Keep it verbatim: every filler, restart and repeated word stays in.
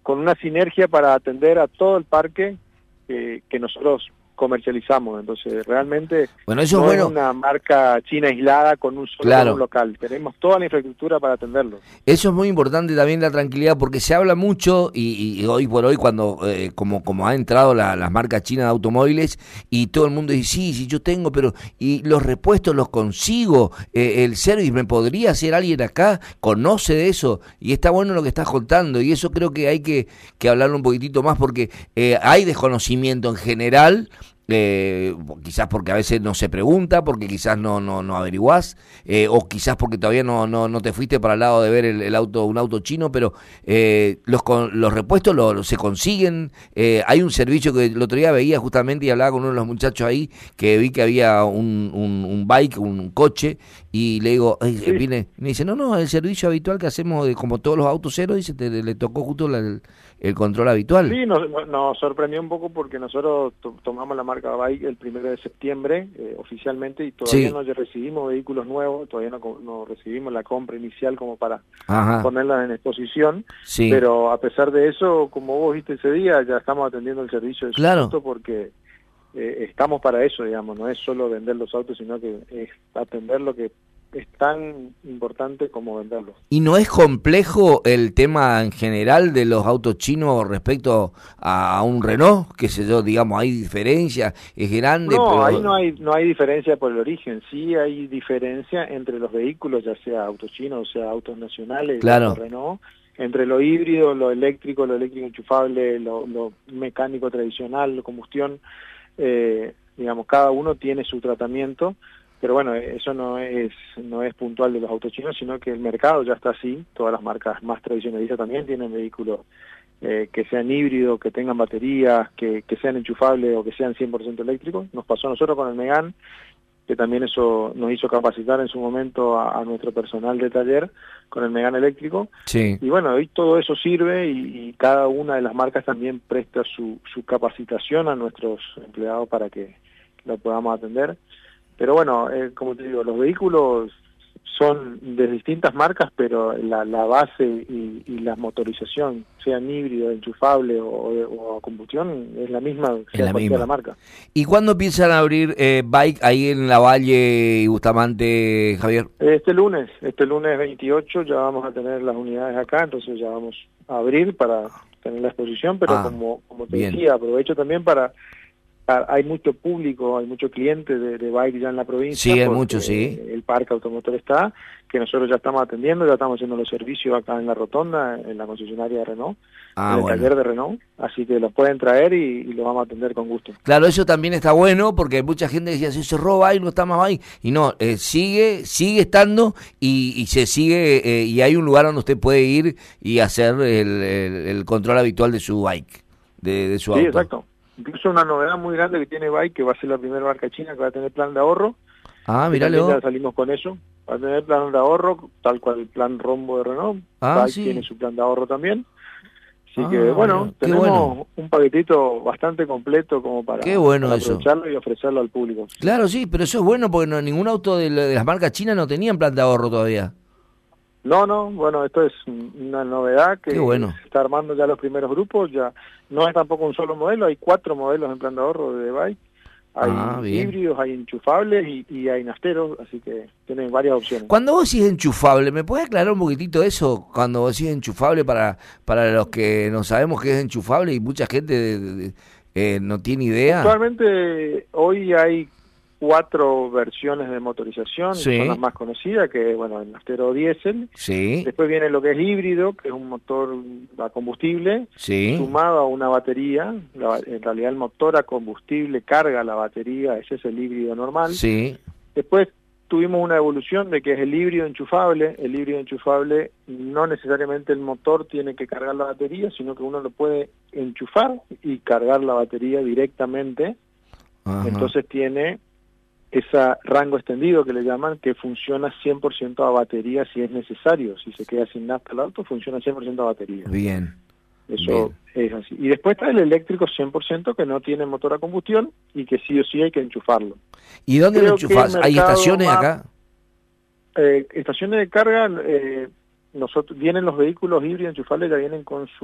con una sinergia para atender a todo el parque eh, que nosotros comercializamos. Entonces realmente bueno, eso no es bueno. Es una marca china aislada con un solo Claro. con un local, tenemos toda la infraestructura para atenderlo. Eso es muy importante también, la tranquilidad, porque se habla mucho y, y hoy por hoy cuando eh, como como ha entrado la, las marcas chinas de automóviles y todo el mundo dice, sí, sí, yo tengo, pero y los repuestos los consigo, eh, el service, ¿me podría hacer alguien acá? ¿Conoce de eso? Y está bueno lo que estás contando, y eso creo que hay que, que hablarlo un poquitito más, porque eh, hay desconocimiento en general. Eh, quizás porque a veces no se pregunta, porque quizás no no no averiguás, eh, o quizás porque todavía no no no te fuiste para el lado de ver el, el auto un auto chino, pero eh, los los repuestos lo, lo, se consiguen. Eh, hay un servicio que el otro día veía justamente y hablaba con uno de los muchachos ahí, que vi que había un un, un bike, un coche, y le digo, sí. viene, me dice, no, no, el servicio habitual que hacemos, de, como todos los autos cero, dice, te, le tocó justo la, el, el control habitual. Sí, nos, nos sorprendió un poco porque nosotros to tomamos la marca Bike el primero de septiembre eh, oficialmente, y todavía sí. no recibimos vehículos nuevos, todavía no, no recibimos la compra inicial como para Ajá. ponerla en exposición, sí. pero a pesar de eso, como vos viste ese día, ya estamos atendiendo el servicio de claro. supuesto porque eh, estamos para eso, digamos, no es solo vender los autos, sino que es atender lo que es tan importante como venderlos. ¿Y no es complejo el tema en general de los autos chinos respecto a un Renault? Que sé yo, digamos, ¿hay diferencia? ¿Es grande? No, pero... ahí no hay no hay diferencia por el origen, sí hay diferencia entre los vehículos, ya sea autos chinos, o sea autos nacionales, claro. Renault, entre lo híbrido, lo eléctrico, lo eléctrico enchufable, lo, lo mecánico tradicional, lo combustión, eh, digamos, cada uno tiene su tratamiento. Pero bueno, eso no es no es puntual de los autos chinos, sino que el mercado ya está así. Todas las marcas más tradicionalistas también tienen vehículos eh, que sean híbridos, que tengan baterías, que, que sean enchufables o que sean cien por ciento eléctricos. Nos pasó a nosotros con el Megane, que también eso nos hizo capacitar en su momento a, a nuestro personal de taller con el Megane eléctrico. Sí. Y bueno, hoy todo eso sirve y, y cada una de las marcas también presta su, su capacitación a nuestros empleados para que lo podamos atender. Pero bueno, eh, como te digo, los vehículos son de distintas marcas, pero la, la base y, y la motorización, sean híbrido, enchufable o, o a combustión, es la misma, sea la cual misma. sea la marca. ¿Y cuándo empiezan a abrir eh, Bike ahí en La Valle y Bustamante, Javier? Este lunes, este lunes veintiocho ya vamos a tener las unidades acá, entonces ya vamos a abrir para tener la exposición, pero ah, como, como te bien. decía, aprovecho también para... Hay mucho público, hay mucho cliente de, de Bike ya en la provincia. Sí, hay mucho, sí. El parque automotor está, que nosotros ya estamos atendiendo, ya estamos haciendo los servicios acá en la Rotonda, en la concesionaria de Renault, ah, en el bueno. taller de Renault, así que los pueden traer y, y los vamos a atender con gusto. Claro, eso también está bueno, porque mucha gente decía, si se roba Bike, no está más Bike, y no, eh, sigue sigue estando y, y se sigue, eh, y hay un lugar donde usted puede ir y hacer el, el, el control habitual de su Bike, de, de su sí, auto. Sí, exacto. Incluso una novedad muy grande que tiene Bike, que va a ser la primera marca china que va a tener plan de ahorro. Ah, mírale. Ya salimos con eso. Va a tener plan de ahorro, tal cual el plan Rombo de Renault. Ah, Bike sí. tiene su plan de ahorro también. Así ah, que bueno, bueno. tenemos bueno. un paquetito bastante completo como para, Qué bueno para eso. aprovecharlo y ofrecerlo al público. Claro, sí, pero eso es bueno porque no, ningún auto de, de las marcas chinas no tenían plan de ahorro todavía. No, no, bueno, esto es una novedad que bueno. se está armando ya los primeros grupos, ya no es tampoco un solo modelo, hay cuatro modelos en plan de ahorro de Bike, hay ah, híbridos, hay enchufables y, y hay nasteros, así que tienen varias opciones. Cuando vos decís enchufable, ¿me podés aclarar un poquitito eso? Cuando vos decís enchufable para, para los que no sabemos qué es enchufable y mucha gente de, de, de, eh, no tiene idea. Actualmente hoy hay cuatro versiones de motorización, sí. son las más conocidas, que bueno, el nastero diésel, sí. después viene lo que es híbrido, que es un motor a combustible, sí. sumado a una batería, la, en realidad el motor a combustible carga la batería, ese es el híbrido normal. Sí. Después tuvimos una evolución de que es el híbrido enchufable, el híbrido enchufable no necesariamente el motor tiene que cargar la batería, sino que uno lo puede enchufar y cargar la batería directamente, Ajá. entonces tiene ese rango extendido que le llaman, que funciona cien por ciento a batería si es necesario. Si se queda sin nafta el auto, funciona cien por ciento a batería. Bien. Eso Bien. es así. Y después está el eléctrico cien por ciento que no tiene motor a combustión y que sí o sí hay que enchufarlo. ¿Y dónde Creo lo enchufás? ¿Hay estaciones más, acá? Eh, estaciones de carga, eh, nosotros vienen los vehículos híbridos enchufables, ya vienen con su